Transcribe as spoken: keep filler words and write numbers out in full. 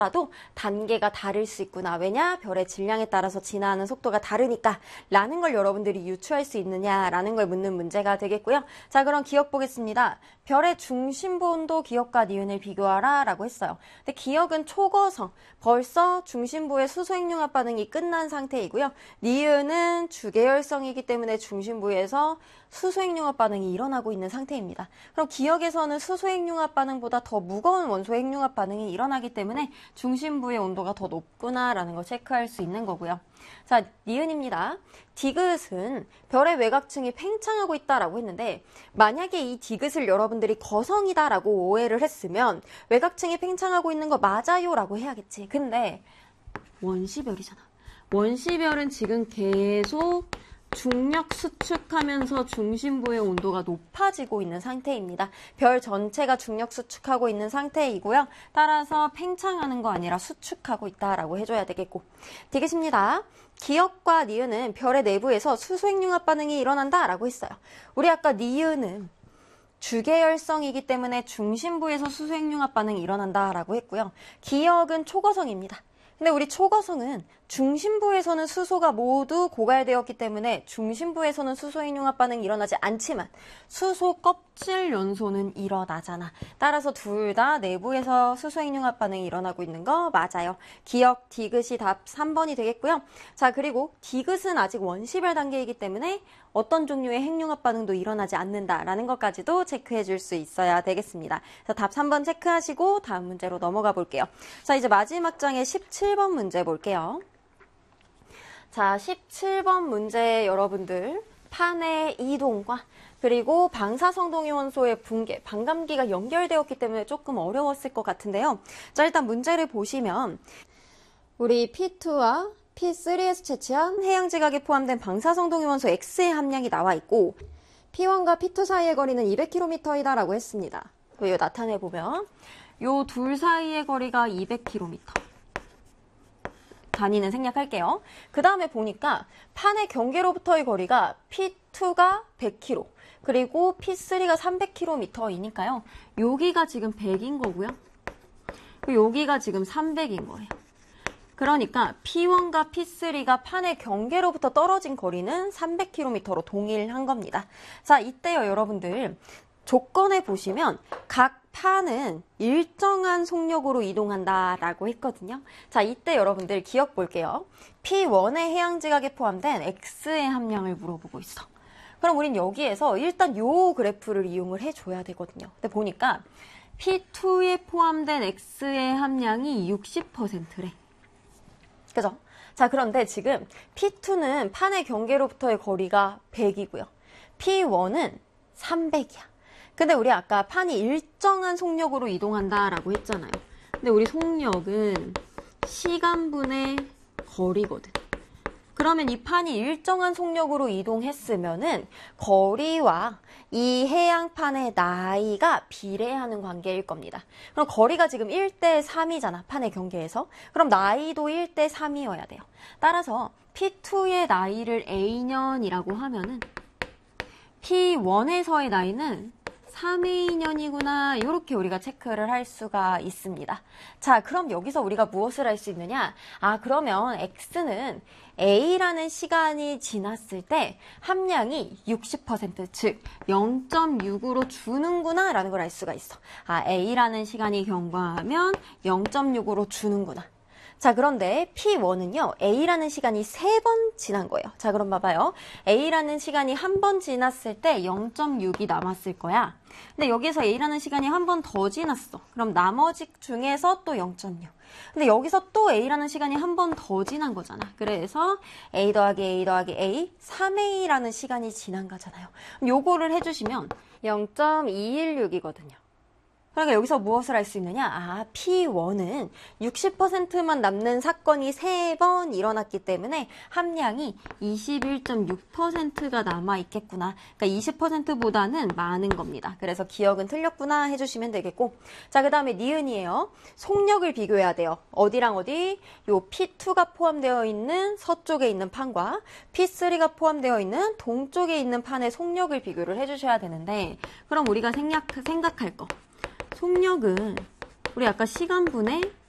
라도 단계가 다를 수 있구나. 왜냐? 별의 질량에 따라서 진화하는 속도가 다르니까 라는 걸 여러분들이 유추할 수 있느냐라는 걸 묻는 문제가 되겠고요. 자, 그럼 기억 보겠습니다. 별의 중심부 온도 기억과 니은을 비교하라 라고 했어요. 근데 기억은 초거성, 벌써 중심부의 수소행융합 반응이 끝난 상태이고요. 니은은 주계열성이기 때문에 중심부에서 수소행융합 반응이 일어나고 있는 상태입니다. 그럼 기억에서는 수소행융합 반응보다 더 무거운 원소행융합 반응이 일어나기 때문에 중심부의 온도가 더 높구나라는 걸 체크할 수 있는 거고요. 자, 니은입니다. 디귿은 별의 외곽층이 팽창하고 있다라고 했는데 만약에 이 디귿을 여러분들이 거성이다라고 오해를 했으면 외곽층이 팽창하고 있는 거 맞아요라고 해야겠지. 근데 원시별이잖아. 원시별은 지금 계속 중력 수축하면서 중심부의 온도가 높아지고 있는 상태입니다. 별 전체가 중력 수축하고 있는 상태이고요. 따라서 팽창하는 거 아니라 수축하고 있다라고 해줘야 되겠고. 디귿입니다. 기억과 니은은 별의 내부에서 수소행융합 반응이 일어난다라고 했어요. 우리 아까 니은은 주계열성이기 때문에 중심부에서 수소행융합 반응이 일어난다라고 했고요. 기억은 초거성입니다. 근데 우리 초거성은 중심부에서는 수소가 모두 고갈되었기 때문에 중심부에서는 수소행융합 반응이 일어나지 않지만 수소 껍질 연소는 일어나잖아. 따라서 둘 다 내부에서 수소행융합 반응이 일어나고 있는 거 맞아요. 기억 디귿이 답 삼 번이 되겠고요. 자, 그리고 디귿은 아직 원시별 단계이기 때문에 어떤 종류의 핵융합 반응도 일어나지 않는다라는 것까지도 체크해 줄 수 있어야 되겠습니다. 자, 답 삼 번 체크하시고 다음 문제로 넘어가 볼게요. 자, 이제 마지막 장의 십칠 번 문제 볼게요. 자, 십칠 번 문제 여러분들 판의 이동과 그리고 방사성동위원소의 붕괴, 반감기가 연결되었기 때문에 조금 어려웠을 것 같은데요. 자, 일단 문제를 보시면 우리 피 투와 피 쓰리에서 채취한 해양지각에 포함된 방사성동위원소 X의 함량이 나와 있고 피 원과 피 투 사이의 거리는 이백 킬로미터이다 라고 했습니다. 이거 나타내보면 요 둘 사이의 거리가 이백 킬로미터. 단위는 생략할게요. 그 다음에 보니까 판의 경계로부터의 거리가 피 투가 백 킬로미터, 그리고 피 쓰리가 삼백 킬로미터이니까요. 여기가 지금 백인 거고요. 그리고 여기가 지금 삼백인 거예요. 그러니까 피 원과 피 쓰리가 판의 경계로부터 떨어진 거리는 삼백 킬로미터로 동일한 겁니다. 자, 이때요 여러분들 조건에 보시면 각 판은 일정한 속력으로 이동한다라고 했거든요. 자, 이때 여러분들 기억 볼게요. 피 원의 해양지각에 포함된 X의 함량을 물어보고 있어. 그럼 우린 여기에서 일단 요 그래프를 이용을 해줘야 되거든요. 근데 보니까 피 투에 포함된 X의 함량이 육십 퍼센트래. 그죠? 자, 그런데 지금 피 투는 판의 경계로부터의 거리가 백이고요. 피 원은 삼백이야. 근데 우리 아까 판이 일정한 속력으로 이동한다라고 했잖아요. 근데 우리 속력은 시간분의 거리거든. 그러면 이 판이 일정한 속력으로 이동했으면은 거리와 이 해양판의 나이가 비례하는 관계일 겁니다. 그럼 거리가 지금 일 대 삼이잖아, 판의 경계에서. 그럼 나이도 일 대 삼이어야 돼요. 따라서 피 투의 나이를 A년이라고 하면은 피 원에서의 나이는 삼 에이년이구나 이렇게 우리가 체크를 할 수가 있습니다. 자, 그럼 여기서 우리가 무엇을 할 수 있느냐? 아, 그러면 X는 A라는 시간이 지났을 때 함량이 육십 퍼센트, 즉 영 점 육으로 주는구나 라는 걸 알 수가 있어. 아, A라는 시간이 경과하면 영 점 육으로 주는구나. 자, 그런데 피 원은요, A라는 시간이 세 번 지난 거예요. 자, 그럼 봐봐요. A라는 시간이 한 번 지났을 때 영 점 육이 남았을 거야. 근데 여기서 A라는 시간이 한 번 더 지났어. 그럼 나머지 중에서 또 영 점 육. 근데 여기서 또 A라는 시간이 한 번 더 지난 거잖아. 그래서 A 더하기 A 더하기 A, 삼 에이라는 시간이 지난 거잖아요. 그럼 요거를 해주시면 영 점 이일육이거든요. 그러니까 여기서 무엇을 할 수 있느냐? 아, 피 원은 육십 퍼센트만 남는 사건이 세 번 일어났기 때문에 함량이 이십일 점 육 퍼센트가 남아있겠구나. 그러니까 이십 퍼센트보다는 많은 겁니다. 그래서 기억은 틀렸구나 해주시면 되겠고. 자, 그 다음에 니은이에요. 속력을 비교해야 돼요. 어디랑 어디? 요 피 투가 포함되어 있는 서쪽에 있는 판과 피 쓰리가 포함되어 있는 동쪽에 있는 판의 속력을 비교를 해주셔야 되는데, 그럼 우리가 생각, 생각할 거. 속력은 우리 아까 시간분의